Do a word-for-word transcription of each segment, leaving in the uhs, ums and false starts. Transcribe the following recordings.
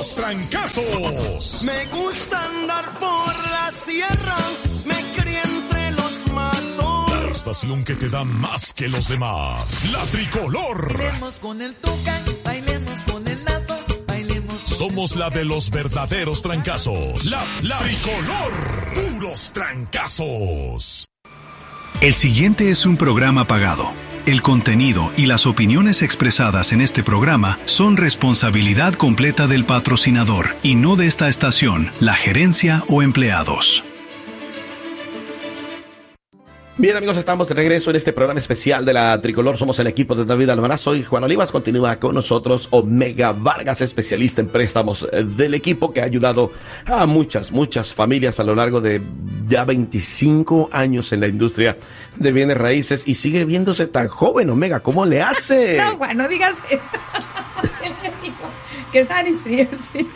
puros trancazos. Me gusta andar por la sierra, me crié entre los matos. La estación que te da más que los demás. La Tricolor. Bailemos con el tucán, bailemos con el lazo, bailemos con Somos la de los verdaderos trancazos. La, la Tricolor. Puros trancazos. El siguiente es un programa pagado. El contenido y las opiniones expresadas en este programa son responsabilidad completa del patrocinador y no de esta estación, la gerencia o empleados. Bien, amigos, estamos de regreso en este programa especial de la Tricolor. Somos el equipo de David Almaraz. Soy Juan Olivas. Continúa con nosotros Omega Vargas, especialista en préstamos del equipo que ha ayudado a muchas, muchas familias a lo largo de ya veinticinco años en la industria de bienes raíces y sigue viéndose tan joven. Omega, ¿cómo le hace? No, Juan, no digas eso. Que sanistría, sí.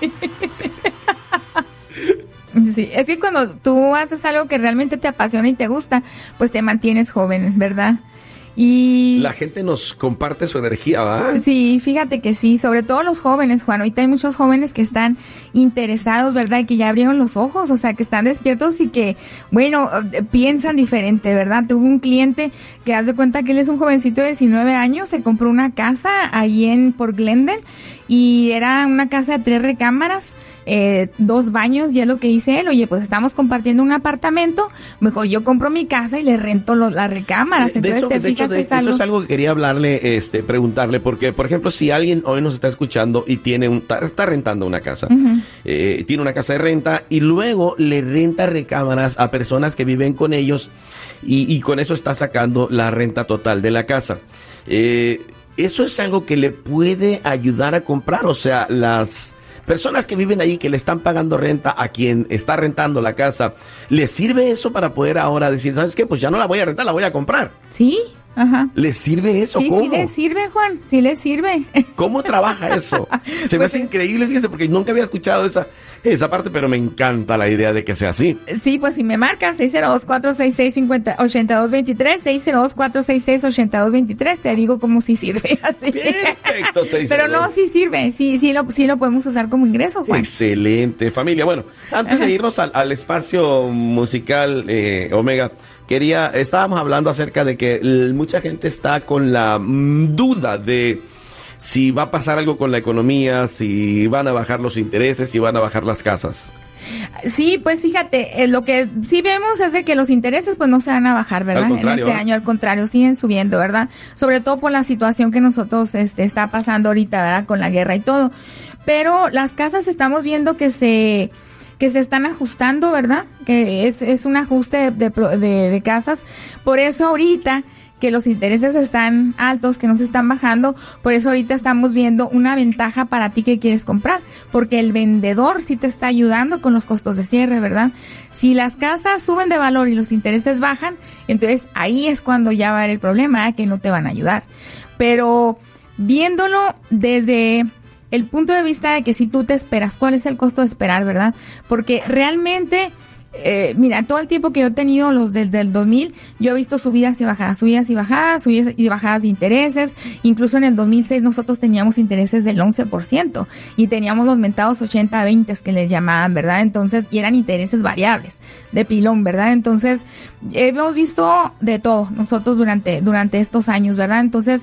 Sí, es que cuando tú haces algo que realmente te apasiona y te gusta, pues te mantienes joven, ¿verdad? Y la gente nos comparte su energía, ¿verdad? Sí, fíjate que sí, sobre todo los jóvenes, Juan. Ahorita hay muchos jóvenes que están interesados, ¿verdad? Y que ya abrieron los ojos, o sea, que están despiertos y que, bueno, piensan diferente, ¿verdad? Tuve un cliente que haz de cuenta que él es un jovencito de diecinueve años, se compró una casa ahí en por Glendale y era una casa de tres recámaras, eh, dos baños, y es lo que dice él. Oye, pues estamos compartiendo un apartamento, mejor yo compro mi casa y le rento los, las recámaras. De, Entonces de, hecho, te de, fijas, hecho, de, es de algo... hecho es algo que quería hablarle, este, preguntarle, porque, por ejemplo, si alguien hoy nos está escuchando y tiene un, está, está rentando una casa, uh-huh. eh, tiene una casa de renta y luego le renta recámaras a personas que viven con ellos y, y con eso está sacando la renta total de la casa. Eh, eso es algo que le puede ayudar a comprar, o sea, las personas que viven ahí, que le están pagando renta a quien está rentando la casa, ¿les sirve eso para poder ahora decir, ¿sabes qué? Pues ya no la voy a rentar, la voy a comprar. Sí, ajá. ¿Les sirve eso? Sí, ¿Cómo? sí les sirve, Juan, sí les sirve. ¿Cómo trabaja eso? Se me pues, hace increíble, fíjese, porque nunca había escuchado esa, esa parte, pero me encanta la idea de que sea así. Sí, pues si me marcas seis cero dos, cuatro seis seis, ocho dos dos tres, seis cero dos, cuatro seis seis, ocho dos dos tres, te digo cómo sí sirve así. Perfecto, seis cero dos. Pero no, sí sirve, sí, sí lo, sí lo podemos usar como ingreso, Juan. Excelente, familia. Bueno, antes Ajá. de irnos al, al espacio musical, eh, Omega, quería, estábamos hablando acerca de que l- mucha gente está con la mm, duda de si va a pasar algo con la economía, si van a bajar los intereses, si van a bajar las casas. Sí, pues fíjate, eh, lo que sí vemos es de que los intereses pues no se van a bajar, ¿verdad? Al contrario, en este ¿eh? año, al contrario, siguen subiendo, ¿verdad? Sobre todo por la situación que nosotros este, está pasando ahorita, ¿verdad? Con la guerra y todo. Pero las casas estamos viendo que se... que se están ajustando, ¿verdad? Que es, es un ajuste de, de, de casas. Por eso ahorita que los intereses están altos, que no se están bajando, por eso ahorita estamos viendo una ventaja para ti que quieres comprar, porque el vendedor sí te está ayudando con los costos de cierre, ¿verdad? Si las casas suben de valor y los intereses bajan, entonces ahí es cuando ya va a haber el problema, ¿eh? Que no te van a ayudar. Pero viéndolo desde el punto de vista de que si tú te esperas, ¿cuál es el costo de esperar, verdad? Porque realmente, eh, mira, todo el tiempo que yo he tenido, los desde el dos mil, yo he visto subidas y bajadas, subidas y bajadas, subidas y bajadas de intereses. Incluso en el dos mil seis nosotros teníamos intereses del once por ciento y teníamos los mentados ochenta veinte que les llamaban, ¿verdad? Entonces, y eran intereses variables de pilón, ¿verdad? Entonces, hemos visto de todo nosotros durante, durante estos años, ¿verdad? Entonces,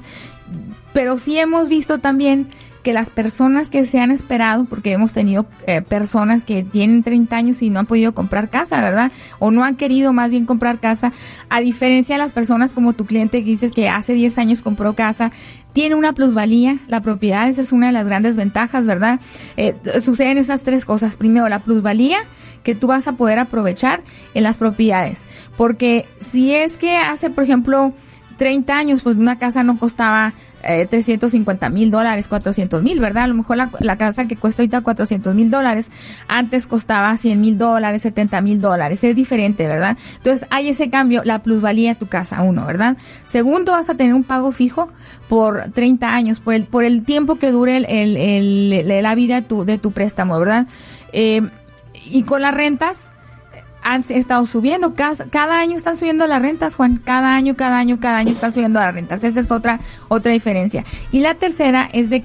pero sí hemos visto también que las personas que se han esperado, porque hemos tenido eh, personas que tienen treinta años y no han podido comprar casa, ¿verdad? O no han querido más bien comprar casa, a diferencia de las personas como tu cliente que dices que hace diez años compró casa, tiene una plusvalía, la propiedad, esa es una de las grandes ventajas, ¿verdad? Eh, suceden esas tres cosas. Primero, la plusvalía que tú vas a poder aprovechar en las propiedades, porque si es que hace, por ejemplo, treinta años, pues una casa no costaba eh, trescientos cincuenta mil dólares, cuatrocientos mil, ¿verdad? A lo mejor la, la casa que cuesta ahorita cuatrocientos mil dólares, antes costaba cien mil dólares, setenta mil dólares, es diferente, ¿verdad? Entonces hay ese cambio, la plusvalía de tu casa, uno, ¿verdad? Segundo, vas a tener un pago fijo por treinta años, por el, por el tiempo que dure el, el, el, el, la vida de tu, de tu préstamo, ¿verdad? Eh, y con las rentas, han estado subiendo, cada, cada año están subiendo las rentas, Juan, cada año, cada año, cada año están subiendo las rentas, esa es otra, otra diferencia. Y la tercera es de que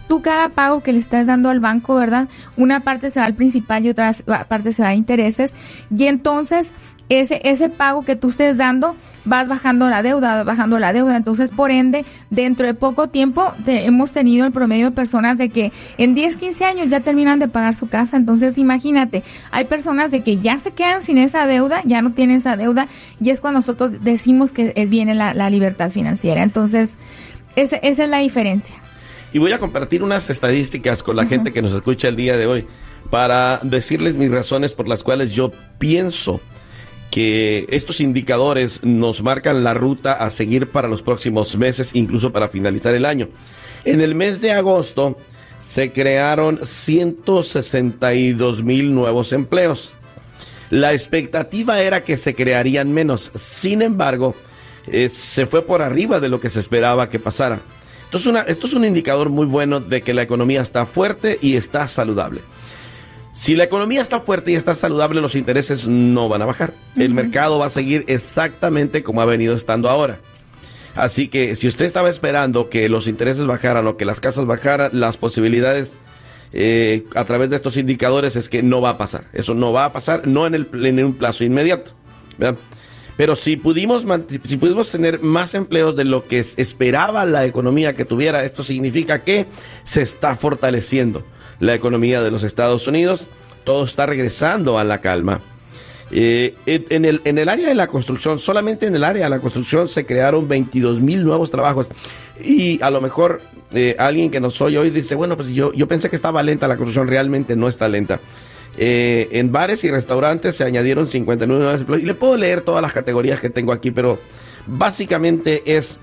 tú cada pago que le estás dando al banco, ¿verdad? Una parte se va al principal y otra parte se va a intereses. Y entonces, ese, ese pago que tú estés dando, vas bajando la deuda, bajando la deuda. Entonces, por ende, dentro de poco tiempo te, hemos tenido el promedio de personas de que en diez, quince años ya terminan de pagar su casa. Entonces, imagínate, hay personas de que ya se quedan sin esa deuda, ya no tienen esa deuda, y es cuando nosotros decimos que viene la, la libertad financiera. Entonces, ese, esa es la diferencia. Y voy a compartir unas estadísticas con la uh-huh. gente que nos escucha el día de hoy para decirles mis razones por las cuales yo pienso que estos indicadores nos marcan la ruta a seguir para los próximos meses, incluso para finalizar el año. En el mes de agosto se crearon ciento sesenta y dos mil nuevos empleos. La expectativa era que se crearían menos, sin embargo, eh, se fue por arriba de lo que se esperaba que pasara. Entonces, una, esto es un indicador muy bueno de que la economía está fuerte y está saludable. Si la economía está fuerte y está saludable, los intereses no van a bajar. Uh-huh. El mercado va a seguir exactamente como ha venido estando ahora. Así que si usted estaba esperando que los intereses bajaran o que las casas bajaran, las posibilidades eh, a través de estos indicadores es que no va a pasar. Eso no va a pasar, no en, el, en un plazo inmediato, ¿verdad? Pero si pudimos, si pudimos tener más empleos de lo que esperaba la economía que tuviera, esto significa que se está fortaleciendo la economía de los Estados Unidos, todo está regresando a la calma. Eh, en, el, en el área de la construcción, solamente en el área de la construcción se crearon veintidós mil nuevos trabajos. Y a lo mejor eh, alguien que nos oye hoy dice, bueno, pues yo, yo pensé que estaba lenta la construcción, realmente no está lenta. Eh, en bares y restaurantes se añadieron cincuenta y nueve nuevos empleos. Y le puedo leer todas las categorías que tengo aquí, pero básicamente es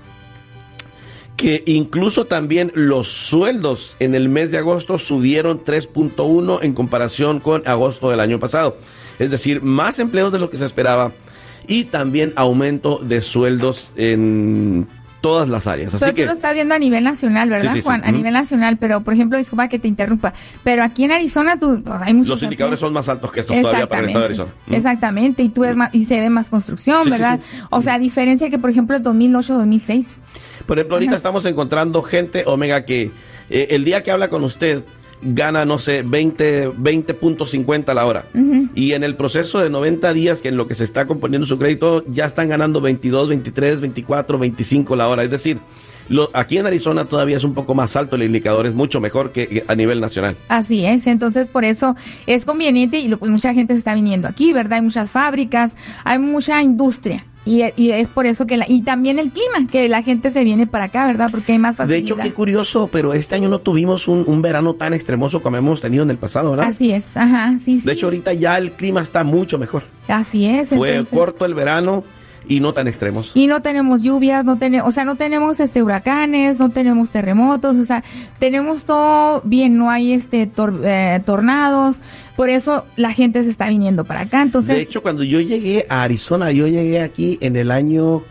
que incluso también los sueldos en el mes de agosto subieron tres punto uno en comparación con agosto del año pasado. Es decir, más empleos de lo que se esperaba y también aumento de sueldos en todas las áreas. Así pero que tú lo estás viendo a nivel nacional, ¿verdad, sí, sí, Juan? Sí. A uh-huh. nivel nacional, pero por ejemplo, disculpa que te interrumpa, pero aquí en Arizona tú, hay muchos los indicadores empleos. Son más altos que estos todavía para el estado de Arizona. Uh-huh. Exactamente, y tú ves más, y se ve más construcción, sí, ¿verdad? Sí, sí. O sea, a diferencia que por ejemplo el dos mil ocho, dos mil seis. Por ejemplo, ahorita uh-huh. estamos encontrando gente, Omega, que eh, el día que habla con usted gana, no sé, veinte punto cincuenta la hora. Uh-huh. Y en el proceso de noventa días, que en lo que se está componiendo su crédito, ya están ganando veintidós, veintitrés, veinticuatro, veinticinco la hora. Es decir, lo, aquí en Arizona todavía es un poco más alto el indicador, es mucho mejor que a nivel nacional. Así es, entonces por eso es conveniente y lo, pues, mucha gente se está viniendo aquí, ¿verdad? Hay muchas fábricas, hay mucha industria. Y, y es por eso que la, y también el clima, que la gente se viene para acá, ¿verdad? Porque hay más facilidad. De hecho, qué curioso, pero este año no tuvimos un, un verano tan extremoso como hemos tenido en el pasado, ¿verdad? Así es, ajá, sí, sí. De hecho, ahorita ya el clima está mucho mejor. Así es. Fue entonces corto el verano y no tan extremos. Y no tenemos lluvias, no tenemos, o sea, no tenemos este huracanes, no tenemos terremotos, o sea, tenemos todo bien, no hay este tor, eh, tornados. Por eso la gente se está viniendo para acá. Entonces, de hecho, cuando yo llegué a Arizona, yo llegué aquí en el año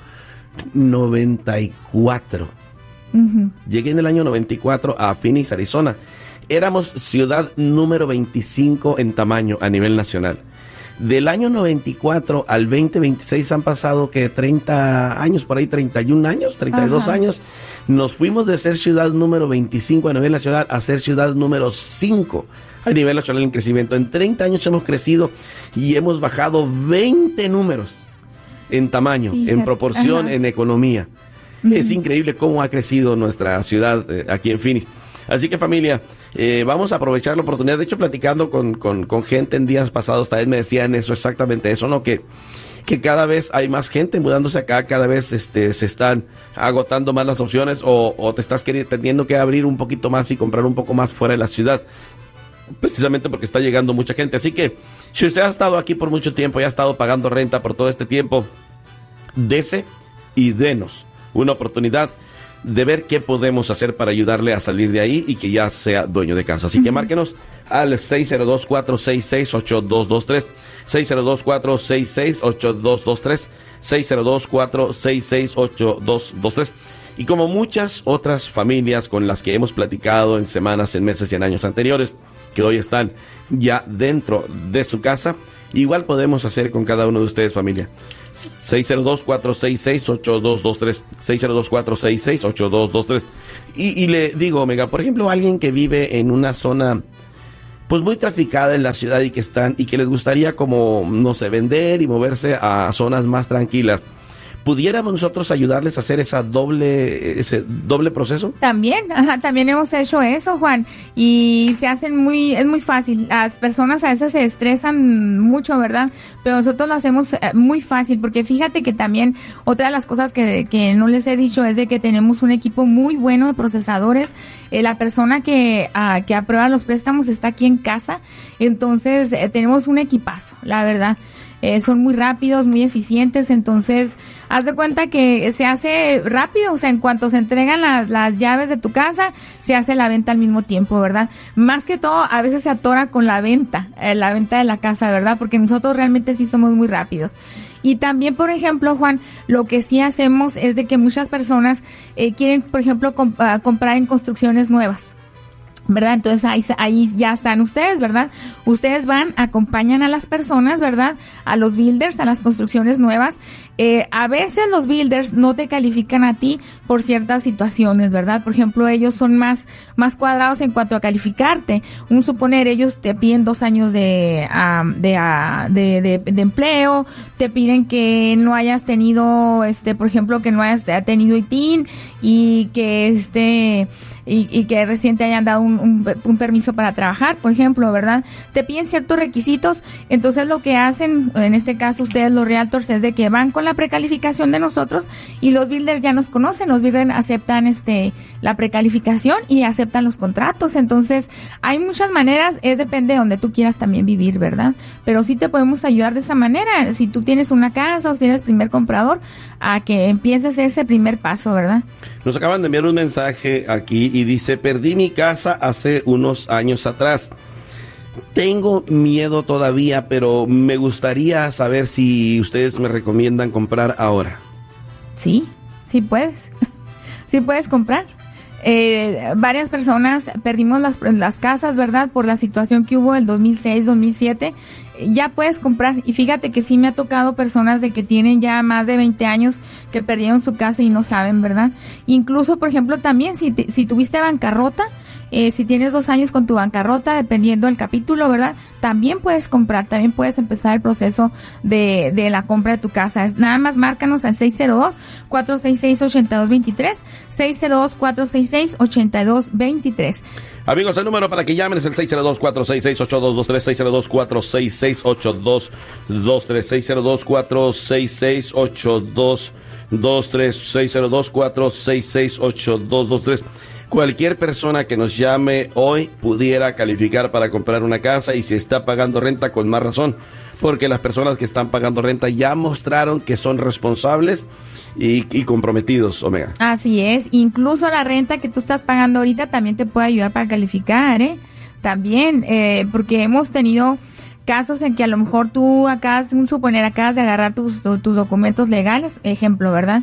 noventa y cuatro. Uh-huh. Llegué en el año noventa y cuatro a Phoenix, Arizona. Éramos ciudad número veinticinco en tamaño a nivel nacional. Del año noventa y cuatro al veinte veintiséis han pasado que treinta años, por ahí treinta y un años, treinta y dos Ajá. años. Nos fuimos de ser ciudad número veinticinco a nivel nacional a ser ciudad número cinco a nivel nacional en crecimiento. En treinta años hemos crecido y hemos bajado veinte números en tamaño, sí, en proporción, Ajá. en economía. Uh-huh. Es increíble cómo ha crecido nuestra ciudad eh, aquí en Phoenix. Así que familia, eh, vamos a aprovechar la oportunidad. De hecho, platicando con, con, con gente en días pasados, también me decían eso, exactamente eso, ¿no? Que, que cada vez hay más gente mudándose acá, cada vez este, se están agotando más las opciones o, o te estás queriendo, teniendo que abrir un poquito más y comprar un poco más fuera de la ciudad. Precisamente porque está llegando mucha gente. Así que, si usted ha estado aquí por mucho tiempo y ha estado pagando renta por todo este tiempo, dese y denos una oportunidad de ver qué podemos hacer para ayudarle a salir de ahí y que ya sea dueño de casa. Así uh-huh. que márquenos al seis cero dos, cuatro seis seis, ocho dos dos tres, seis cero dos, cuatro seis seis, ocho dos dos tres, seis cero dos, cuatro seis seis, ocho dos dos tres. Y como muchas otras familias con las que hemos platicado en semanas, en meses y en años anteriores, que hoy están ya dentro de su casa. Igual podemos hacer con cada uno de ustedes, familia. seis cero dos, cuatro seis seis, ocho dos dos tres, seis cero dos, cuatro seis seis, ocho dos dos tres. Y, y le digo, Omega, por ejemplo, alguien que vive en una zona pues muy traficada en la ciudad y que están y que les gustaría como, no sé, vender y moverse a zonas más tranquilas. ¿Pudiéramos nosotros ayudarles a hacer esa doble, ese doble proceso? También, ajá, también hemos hecho eso, Juan, y se hacen muy, es muy fácil. Las personas a veces se estresan mucho, ¿verdad? Pero nosotros lo hacemos muy fácil, porque fíjate que también otra de las cosas que, que no les he dicho es de que tenemos un equipo muy bueno de procesadores. Eh, la persona que, uh, que aprueba los préstamos está aquí en casa, entonces eh, tenemos un equipazo, la verdad. Eh, son muy rápidos, muy eficientes, entonces haz de cuenta que se hace rápido, o sea, en cuanto se entregan las, las llaves de tu casa, se hace la venta al mismo tiempo, ¿verdad? Más que todo, a veces se atora con la venta, eh, la venta de la casa, ¿verdad? Porque nosotros realmente sí somos muy rápidos. Y también, por ejemplo, Juan, lo que sí hacemos es de que muchas personas eh, quieren, por ejemplo, comp- uh, comprar en construcciones nuevas, ¿verdad? Entonces ahí, ahí ya están ustedes, ¿verdad? Ustedes van, acompañan a las personas, ¿verdad? A los builders, a las construcciones nuevas. Eh, a veces los builders no te califican a ti por ciertas situaciones, ¿verdad? Por ejemplo, ellos son más, más cuadrados en cuanto a calificarte. Un suponer, ellos te piden dos años de, um, de, uh, de, de, de empleo, te piden que no hayas tenido, este, por ejemplo, que no hayas tenido I T I N y que este, y, y que recién te hayan dado un, un, un permiso para trabajar, por ejemplo, ¿verdad? Te piden ciertos requisitos, entonces lo que hacen, en este caso ustedes los realtors, es de que van con la precalificación de nosotros y los builders ya nos conocen, los builders aceptan este la precalificación y aceptan los contratos, entonces hay muchas maneras, es depende de donde tú quieras también vivir, ¿verdad? Pero sí te podemos ayudar de esa manera, si tú tienes una casa o si eres primer comprador, a que empieces ese primer paso, ¿verdad? Nos acaban de enviar un mensaje aquí y dice, perdí mi casa hace unos años atrás. Tengo miedo todavía, pero me gustaría saber si ustedes me recomiendan comprar ahora. Sí, sí puedes. Sí puedes comprar. Eh, varias personas perdimos las, las casas, ¿verdad? Por la situación que hubo el dos mil seis, dos mil siete. Ya puedes comprar. Y fíjate que sí me ha tocado personas de que tienen ya más de veinte años que perdieron su casa y no saben, ¿verdad? Incluso, por ejemplo, también si, te, si tuviste bancarrota, Eh, si tienes dos años con tu bancarrota, dependiendo del capítulo, ¿verdad? También puedes comprar, también puedes empezar el proceso de, de la compra de tu casa. Es, nada más márcanos al seis cero dos, cuatro seis seis, ocho dos dos tres, seis cero dos, cuatro seis seis, ocho dos dos tres. Amigos, el número para que llamen es el seis cero dos, cuatro seis seis, ocho dos dos tres, seis cero dos, cuatro seis seis, ocho dos dos tres, seis cero dos, cuatro seis seis, ocho dos dos tres, seis cero dos, cuatro seis seis, ocho dos dos tres. Cualquier persona que nos llame hoy pudiera calificar para comprar una casa, y si está pagando renta, con más razón, porque las personas que están pagando renta ya mostraron que son responsables y, y comprometidos, Omega. Así es, incluso la renta que tú estás pagando ahorita también te puede ayudar para calificar, ¿eh? También, eh, porque hemos tenido casos en que a lo mejor tú acabas, un suponer, acabas de agarrar tus, tus, tus documentos legales, ejemplo, ¿verdad?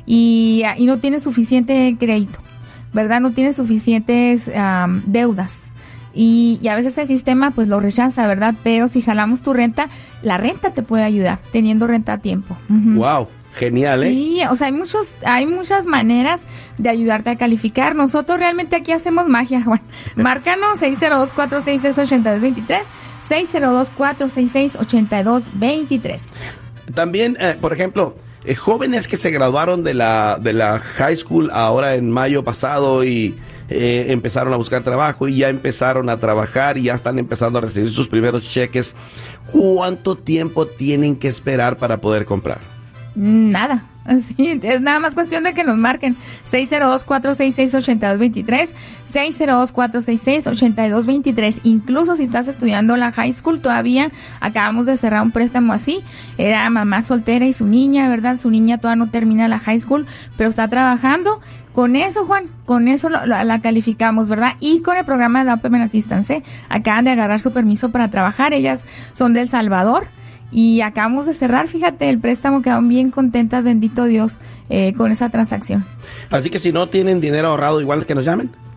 Y, y no tienes suficiente crédito, ¿verdad? No tienes suficientes um, deudas. Y, y a veces el sistema pues lo rechaza, ¿verdad? Pero si jalamos tu renta, la renta te puede ayudar, teniendo renta a tiempo. Uh-huh. Wow, genial, ¿eh? Sí, o sea, hay muchos, hay muchas maneras de ayudarte a calificar. Nosotros realmente aquí hacemos magia, Juan. Márcanos seis cero dos, cuatro seis seis, ocho dos dos tres, seis cero dos, cuatro seis seis, ocho dos dos tres. También, eh, por ejemplo, eh, jóvenes que se graduaron de la de la high school ahora en mayo pasado y eh, empezaron a buscar trabajo y ya empezaron a trabajar y ya están empezando a recibir sus primeros cheques. ¿Cuánto tiempo tienen que esperar para poder comprar? Nada. Sí, es nada más cuestión de que nos marquen seis cero dos, cuatro seis seis, ocho dos dos tres, seis cero dos, cuatro seis seis, ocho dos dos tres. Incluso si estás estudiando la high school todavía, acabamos de cerrar un préstamo así. Era mamá soltera y su niña, ¿verdad? Su niña todavía no termina la high school, pero está trabajando. Con eso, Juan, con eso lo, lo, la calificamos, ¿verdad? Y con el programa de Down Payment Assistance, ¿eh? Acaban de agarrar su permiso para trabajar. Ellas son de El Salvador. Y acabamos de cerrar, fíjate, el préstamo, quedaron bien contentas, bendito Dios, eh, con esa transacción. Así que si no tienen dinero ahorrado, igual que nos llamen.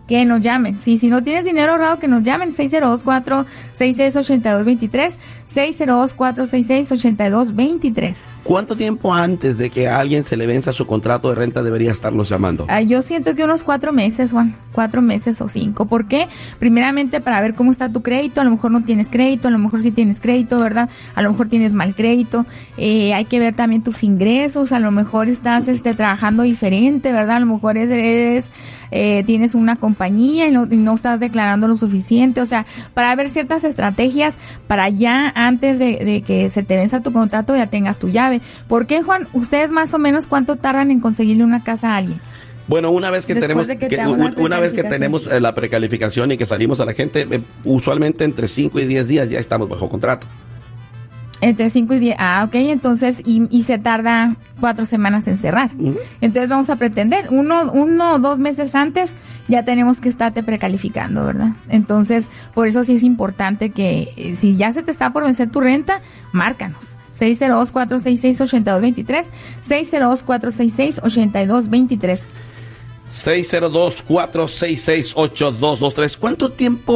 que nos llamen. Sí, si no tienes dinero ahorrado, que nos llamen. seis cero dos, cuatro seis seis, ocho dos dos tres, seis cero dos, cuatro seis seis, ocho dos dos tres. ¿Cuánto tiempo antes de que a alguien se le venza su contrato de renta debería estarlos llamando? Ah, yo siento que unos cuatro meses, Juan, cuatro meses o cinco. ¿Por qué? Primeramente para ver cómo está tu crédito. A lo mejor no tienes crédito, a lo mejor sí tienes crédito, ¿verdad? A lo mejor tienes mal crédito. Eh, hay que ver también tus ingresos. A lo mejor estás este, trabajando diferente, ¿verdad? A lo mejor eres, eh, tienes una compañía y no, y no estás declarando lo suficiente. O sea, para ver ciertas estrategias para ya antes de, de que se te venza tu contrato ya tengas tu llave. ¿Por qué, Juan? ¿Ustedes más o menos cuánto tardan en conseguirle una casa a alguien? Bueno, una vez que Después tenemos de que que, te hagan un, la una vez que tenemos eh, la precalificación y que salimos a la gente, eh, usualmente entre cinco y diez días ya estamos bajo contrato. Entre cinco y diez. Ah, ok, entonces, y, y se tarda cuatro semanas en cerrar. Uh-huh. Entonces vamos a pretender, uno, uno o dos meses antes ya tenemos que estarte precalificando, ¿verdad? Entonces, por eso sí es importante que eh, si ya se te está por vencer tu renta, márcanos. seis cero dos, cuatro seis seis, ocho dos dos tres, seis cero dos, cuatro seis seis, ocho dos dos tres. seis cero dos, cuatro seis seis, ocho dos dos tres. ¿Cuánto tiempo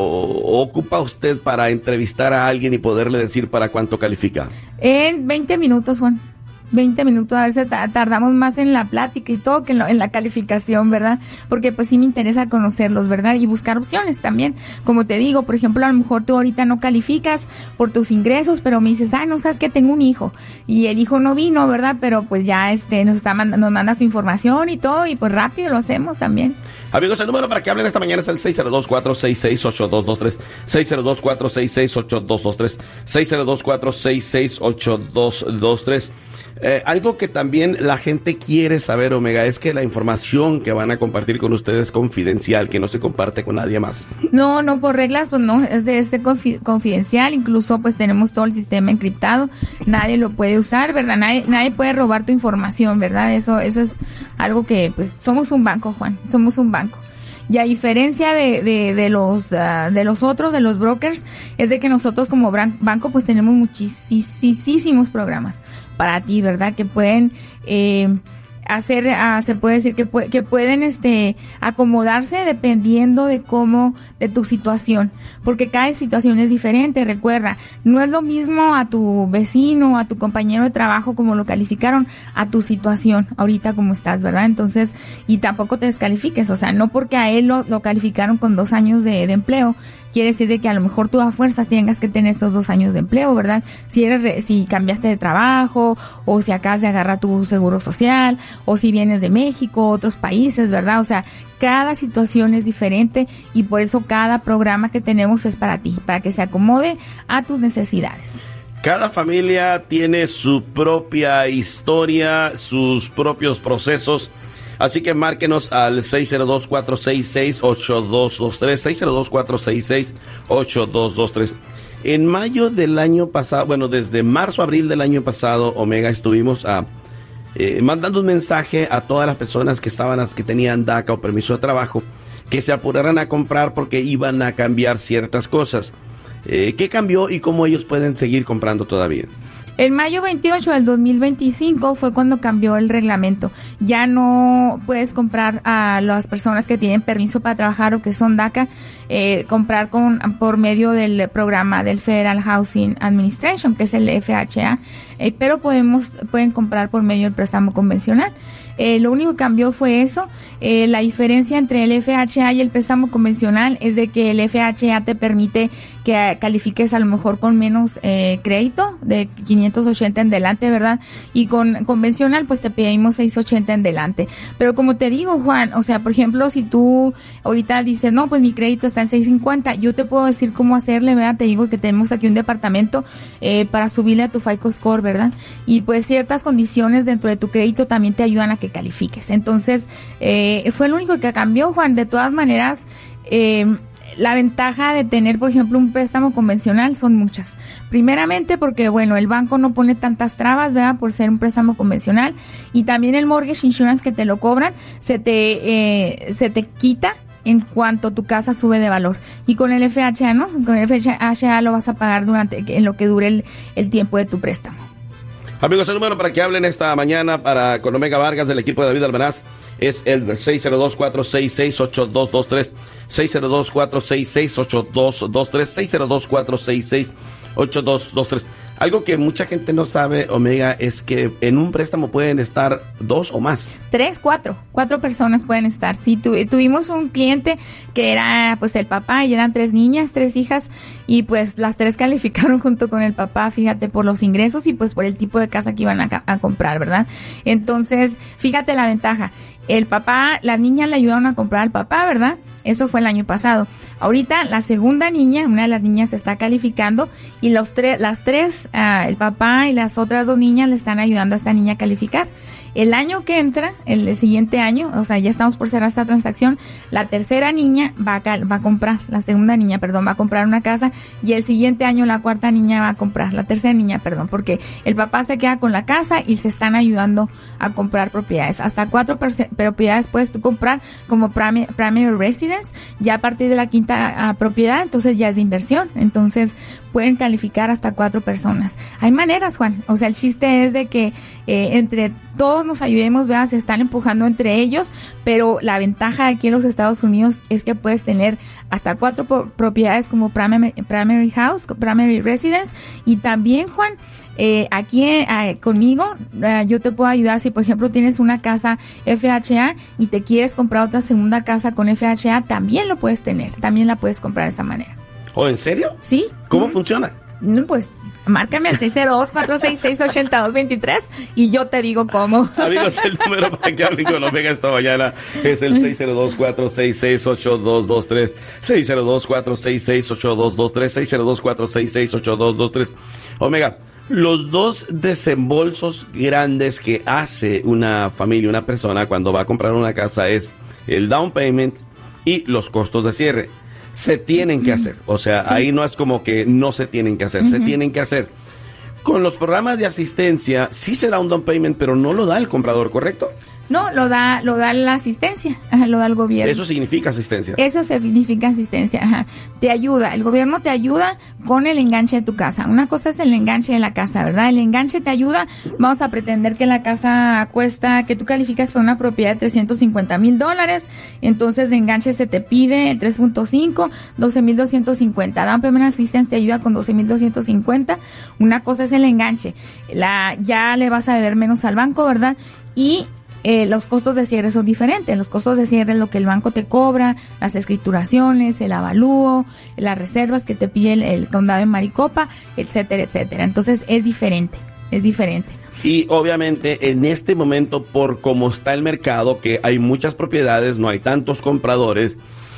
ocupa usted para entrevistar a alguien y poderle decir para cuánto califica? En veinte minutos, Juan. veinte minutos, a ver si tardamos más en la plática y todo que en, lo, en la calificación, ¿verdad? Porque pues sí me interesa conocerlos, ¿verdad? Y buscar opciones también. Como te digo, por ejemplo, a lo mejor tú ahorita no calificas por tus ingresos, pero me dices, ah, no, sabes que tengo un hijo y el hijo no vino, ¿verdad? Pero pues ya este nos está manda, nos manda su información y todo y pues rápido lo hacemos también. Amigos, el número para que hablen esta mañana es el seis cero dos, cuatro seis seis, ocho dos dos tres, seis cero dos, cuatro seis seis, ocho dos dos tres, seis cero dos, cuatro seis seis, ocho dos dos tres. Eh, algo que también la gente quiere saber, Omega, es que la información que van a compartir con ustedes es confidencial, que no se comparte con nadie más. No, no, por reglas, pues no, es de este confi- confidencial, incluso pues tenemos todo el sistema encriptado, nadie lo puede usar, ¿verdad? Nadie, nadie puede robar tu información, ¿verdad? Eso, eso es algo que, pues, somos un banco, Juan, somos un banco. Y a diferencia de, de, de los uh, de los otros, de los brokers, es de que nosotros como bran- banco pues tenemos muchísimos programas para ti, ¿verdad? Que pueden eh, hacer, uh, se puede decir que, pu- que pueden este acomodarse dependiendo de cómo, de tu situación, porque cada situación es diferente. Recuerda, no es lo mismo a tu vecino, a tu compañero de trabajo como lo calificaron, a tu situación ahorita como estás, ¿verdad? Entonces, y tampoco te descalifiques, o sea, no porque a él lo, lo calificaron con dos años de, de empleo, quiere decir de que a lo mejor tú a fuerzas tengas que tener esos dos años de empleo, ¿verdad? Si eres, re, si cambiaste de trabajo, o si acabas de agarrar tu seguro social, o si vienes de México, otros países, ¿verdad? O sea, cada situación es diferente y por eso cada programa que tenemos es para ti, para que se acomode a tus necesidades. Cada familia tiene su propia historia, sus propios procesos. Así que márquenos al seis cero dos, cuatro seis seis, ocho dos dos tres, seis cero dos, cuatro seis seis, ocho dos dos tres. En mayo del año pasado, bueno, desde marzo, abril del año pasado, Omega, estuvimos a, eh, mandando un mensaje a todas las personas que estaban, que tenían DACA o permiso de trabajo, que se apuraran a comprar porque iban a cambiar ciertas cosas. Eh, ¿Qué cambió y cómo ellos pueden seguir comprando todavía? En mayo veintiocho del dos mil veinticinco fue cuando cambió el reglamento. Ya no puedes comprar a las personas que tienen permiso para trabajar o que son DACA, eh, comprar con por medio del programa del Federal Housing Administration, que es el F H A, eh, pero podemos pueden comprar por medio del préstamo convencional. Eh, lo único que cambió fue eso. Eh, la diferencia entre el F H A y el préstamo convencional es de que el F H A te permite que califiques a lo mejor con menos eh, crédito, de quinientos ochenta en delante, ¿verdad? Y con convencional pues te pedimos seiscientos ochenta en delante. Pero como te digo, Juan, o sea, por ejemplo, si tú ahorita dices, no, pues mi crédito está en seiscientos cincuenta, yo te puedo decir cómo hacerle, ¿verdad? Te digo que tenemos aquí un departamento eh, para subirle a tu FICO Score, ¿verdad? Y pues ciertas condiciones dentro de tu crédito también te ayudan a que califiques. Entonces, eh, fue lo único que cambió, Juan. De todas maneras, eh, la ventaja de tener, por ejemplo, un préstamo convencional son muchas. Primeramente porque, bueno, el banco no pone tantas trabas, ¿verdad? Por ser un préstamo convencional. Y también el mortgage insurance que te lo cobran, se te, eh, se te quita en cuanto tu casa sube de valor. Y con el F H A, ¿no? Con el F H A lo vas a pagar durante, en lo que dure el, el tiempo de tu préstamo. Amigos, el número para que hablen esta mañana para con Omega Vargas del equipo de David Almenaz es el seis cero dos, cuatro seis seis, ocho dos dos tres, seis cero dos, cuatro seis seis, ocho dos dos tres, seis cero dos, cuatro seis seis, ocho dos dos tres. Algo que mucha gente no sabe, Omega, es que en un préstamo pueden estar dos o más. Tres, cuatro, cuatro personas pueden estar. Sí, tu, tuvimos un cliente que era pues el papá y eran tres niñas, tres hijas, y pues las tres calificaron junto con el papá, fíjate, por los ingresos y pues por el tipo de casa que iban a, a comprar, ¿verdad? Entonces, fíjate la ventaja. El papá, las niñas le ayudaron a comprar al papá, ¿verdad? Eso fue el año pasado. Ahorita la segunda niña, una de las niñas está calificando y los tres, las tres, uh, el papá y las otras dos niñas le están ayudando a esta niña a calificar. El año que entra, el, el siguiente año, o sea, ya estamos por cerrar esta transacción, la tercera niña va a, va a comprar, la segunda niña, perdón, va a comprar una casa y el siguiente año la cuarta niña va a comprar, la tercera niña, perdón, porque el papá se queda con la casa y se están ayudando a comprar propiedades. Hasta cuatro perce- propiedades puedes tú comprar como primary, primary residence, ya a partir de la quinta uh, propiedad, entonces ya es de inversión, entonces pueden calificar hasta cuatro personas. Hay maneras, Juan, o sea, el chiste es de que eh, entre todos nos ayudemos, vean, se están empujando entre ellos, pero la ventaja aquí en los Estados Unidos es que puedes tener hasta cuatro po- propiedades como primary, primary house, primary residence, y también, Juan, eh, aquí eh, conmigo eh, yo te puedo ayudar si por ejemplo tienes una casa F H A y te quieres comprar otra segunda casa con F H A, también lo puedes tener, también la puedes comprar de esa manera. ¿Oh, en serio? Sí. ¿Cómo mm. funciona? No, pues márcame al seis cero dos, cuatro seis seis, ocho dos dos tres y yo te digo cómo. Amigos, el número para que hablen con Omega esta mañana es el seis cero dos, cuatro seis seis, ocho dos dos tres, seis cero dos, cuatro seis seis, ocho dos dos tres, seis cero dos, cuatro seis seis, ocho dos dos tres. Omega, los dos desembolsos grandes que hace una familia, una persona cuando va a comprar una casa es el down payment y los costos de cierre. Se tienen que hacer, o sea, sí. Ahí no es como que no se tienen que hacer, uh-huh. Se tienen que hacer. Con los programas de asistencia sí se da un down payment, pero no lo da el comprador, ¿correcto? No, lo da, lo da la asistencia, ajá, lo da el gobierno. Eso significa asistencia. Eso significa asistencia, ajá. Te ayuda, el gobierno te ayuda con el enganche de tu casa. Una cosa es el enganche de la casa, ¿verdad? El enganche te ayuda, vamos a pretender que la casa cuesta, que tú calificas por una propiedad de trescientos cincuenta mil dólares, entonces de enganche se te pide tres punto cinco, doce mil doscientos cincuenta. Down Payment Assistance te ayuda con doce mil doscientos cincuenta. Una cosa es el enganche, la, ya le vas a deber menos al banco, ¿verdad? Y Eh, los costos de cierre son diferentes. Los costos de cierre es lo que el banco te cobra, las escrituraciones, el avalúo, las reservas que te pide el, el condado de Maricopa, etcétera, etcétera. Entonces es diferente, es diferente. Y obviamente en este momento, por cómo está el mercado, que hay muchas propiedades, no hay tantos compradores,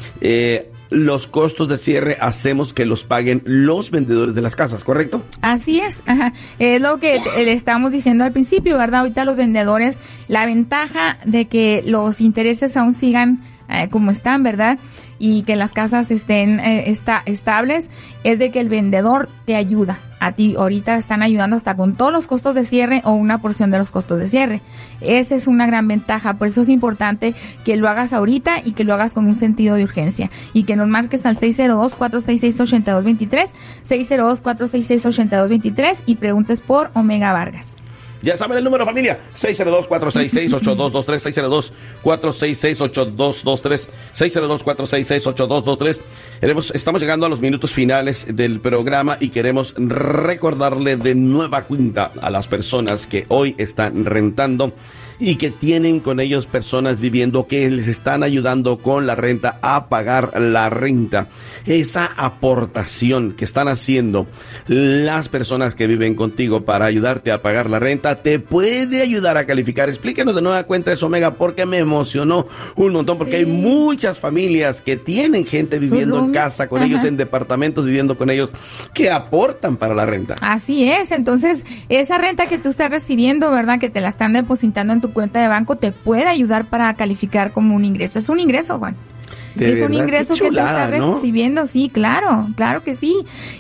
eh, los costos de cierre hacemos que los paguen los vendedores de las casas, ¿correcto? Así es, ajá. Es lo que te, le estábamos diciendo al principio, ¿verdad? Ahorita los vendedores, la ventaja de que los intereses aún sigan eh, como están, ¿verdad? Y que las casas estén eh, esta, estables, es de que el vendedor te ayuda. A ti ahorita están ayudando hasta con todos los costos de cierre o una porción de los costos de cierre. Esa es una gran ventaja, por eso es importante que lo hagas ahorita y que lo hagas con un sentido de urgencia y que nos marques al seis cero dos, cuatro seis seis, ocho dos dos tres, seis cero dos, cuatro seis seis, ocho dos dos tres y preguntes por Omega Vargas. Ya saben el número, familia, seis cero dos, cuatro seis seis, ocho dos dos tres, seis cero dos, cuatro seis seis, ocho dos dos tres, seis cero dos, cuatro seis seis, ocho dos dos tres. Estamos llegando a los minutos finales del programa y queremos recordarle de nueva cuenta a las personas que hoy están rentando y que tienen con ellos personas viviendo que les están ayudando con la renta a pagar la renta. Esa aportación que están haciendo las personas que viven contigo para ayudarte a pagar la renta te puede ayudar a calificar. Explíquenos de nueva cuenta eso, Omega, porque me emocionó un montón, porque sí. Hay muchas familias que tienen gente viviendo en casa con Ajá. ellos, en departamentos viviendo con ellos, que aportan para la renta. Así es, entonces esa renta que tú estás recibiendo, ¿verdad? Que te la están depositando en tu cuenta de banco, te puede ayudar para calificar como un ingreso. Es un ingreso, Juan. De es verdad, un ingreso chulada, que te está recibiendo, ¿no? Sí, claro, claro que sí.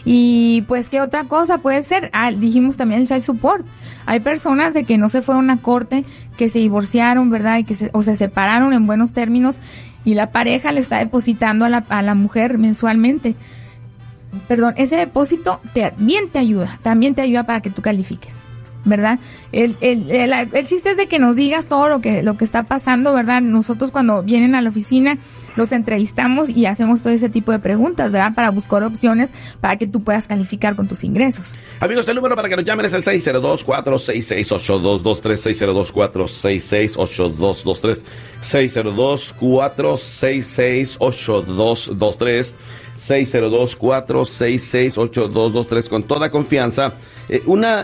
Y pues, ¿qué otra cosa puede ser? Ah, dijimos también el child support. Hay personas de que no se fueron a corte, que se divorciaron, ¿verdad? Y que se, o se separaron en buenos términos y la pareja le está depositando a la, a la mujer mensualmente. Perdón, ese depósito te, bien te ayuda, también te ayuda para que tú califiques. ¿verdad? El, el, el, el chiste es de que nos digas todo lo que, lo que está pasando, ¿verdad? Nosotros cuando vienen a la oficina los entrevistamos y hacemos todo ese tipo de preguntas, ¿verdad? Para buscar opciones para que tú puedas calificar con tus ingresos. Amigos, el número para que nos llamen es el seis cero dos, cuatro seis seis, ocho dos dos tres, seis cero dos, cuatro seis seis, ocho dos dos tres, seis cero dos, cuatro seis seis, ocho dos dos tres, seis cero dos, cuatro seis seis, ocho dos dos tres, con toda confianza. Eh, una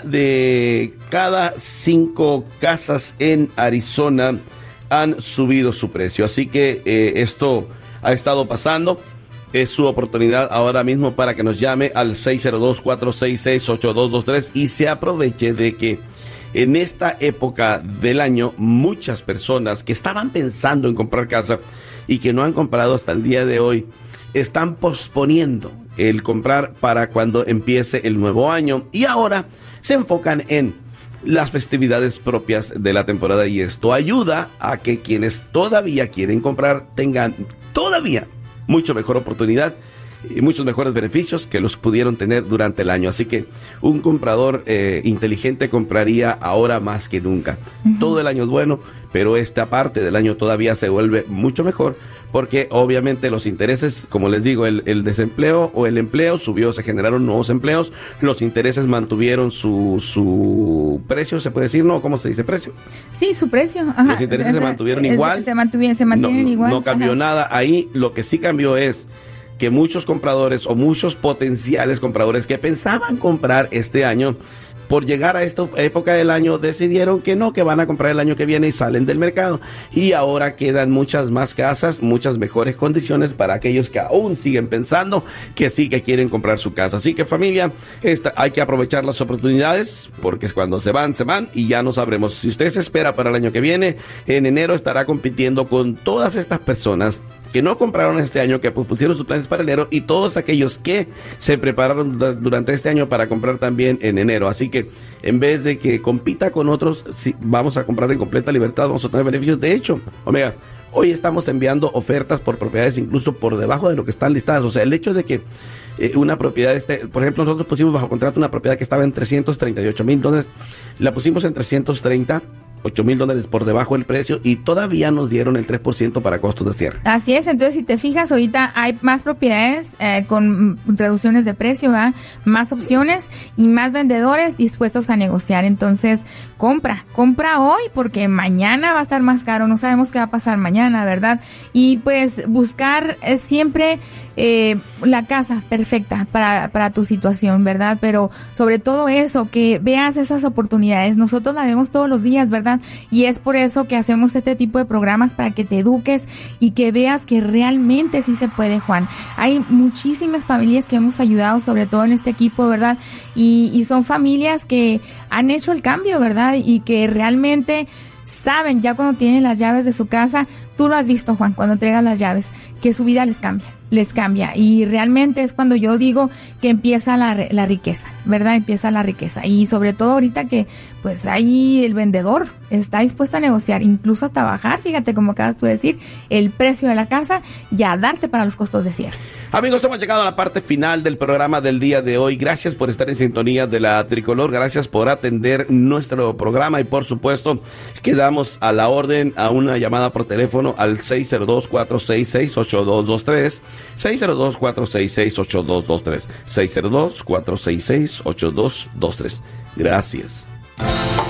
de cada cinco casas en Arizona han subido su precio, así que eh, esto ha estado pasando. Es su oportunidad ahora mismo para que nos llame al seis cero dos, cuatro seis seis, ocho dos dos tres y se aproveche de que en esta época del año muchas personas que estaban pensando en comprar casa y que no han comprado hasta el día de hoy están posponiendo el comprar para cuando empiece el nuevo año y ahora se enfocan en las festividades propias de la temporada, y esto ayuda a que quienes todavía quieren comprar tengan todavía mucho mejor oportunidad y muchos mejores beneficios que los pudieron tener durante el año. Así que un comprador eh, inteligente compraría ahora más que nunca. Uh-huh. Todo el año es bueno, pero esta parte del año todavía se vuelve mucho mejor porque obviamente los intereses, como les digo, el, el desempleo o el empleo subió, se generaron nuevos empleos, los intereses mantuvieron su su precio, se puede decir, ¿no? ¿Cómo se dice precio? Sí, su precio. Ajá. Los intereses se mantuvieron el, igual. Se mantuvieron, se mantienen no, igual. No cambió Ajá. nada. Ahí lo que sí cambió es que muchos compradores o muchos potenciales compradores que pensaban comprar este año, por llegar a esta época del año, decidieron que no, que van a comprar el año que viene y salen del mercado. Y ahora quedan muchas más casas, muchas mejores condiciones para aquellos que aún siguen pensando que sí que quieren comprar su casa. Así que familia, esta, hay que aprovechar las oportunidades porque es cuando se van, se van y ya no sabremos. Si usted se espera para el año que viene, en enero estará compitiendo con todas estas personas que no compraron este año, que pusieron sus planes para enero, y todos aquellos que se prepararon durante este año para comprar también en enero. Así que en vez de que compita con otros, sí, vamos a comprar en completa libertad, vamos a tener beneficios. De hecho, Omega, hoy estamos enviando ofertas por propiedades incluso por debajo de lo que están listadas. O sea, el hecho de que eh, una propiedad esté, por ejemplo, nosotros pusimos bajo contrato una propiedad que estaba en trescientos treinta y ocho mil dólares, la pusimos en trescientos treinta, ocho mil dólares por debajo del precio, y todavía nos dieron el tres por ciento para costos de cierre. Así es, entonces si te fijas, ahorita hay más propiedades eh, con reducciones de precio, ¿verdad? Más opciones y más vendedores dispuestos a negociar. Entonces, compra, compra hoy porque mañana va a estar más caro, no sabemos qué va a pasar mañana, ¿verdad? Y pues buscar eh, siempre eh, la casa perfecta para, para tu situación, ¿verdad? Pero sobre todo eso, que veas esas oportunidades. Nosotros la vemos todos los días, ¿verdad? Y es por eso que hacemos este tipo de programas, para que te eduques y que veas que realmente sí se puede, Juan. Hay muchísimas familias que hemos ayudado, sobre todo en este equipo, ¿verdad? Y, y son familias que han hecho el cambio, ¿verdad? Y que realmente saben, ya cuando tienen las llaves de su casa, tú lo has visto, Juan, cuando entregas las llaves, que su vida les cambia, les cambia. Y realmente es cuando yo digo que empieza la, la riqueza, ¿verdad? Empieza la riqueza. Y sobre todo ahorita que, pues, ahí el vendedor está dispuesto a negociar, incluso hasta bajar, fíjate, como acabas tú de decir, el precio de la casa y a darte para los costos de cierre. Amigos, hemos llegado a la parte final del programa del día de hoy. Gracias por estar en sintonía de la Tricolor, gracias por atender nuestro programa y, por supuesto, quedamos a la orden a una llamada por teléfono al seis cero dos, cuatro seis seis, ocho dos dos tres, seis cero dos, cuatro seis seis, ocho dos dos tres, seis cero dos, cuatro seis seis, ocho dos dos tres. Gracias.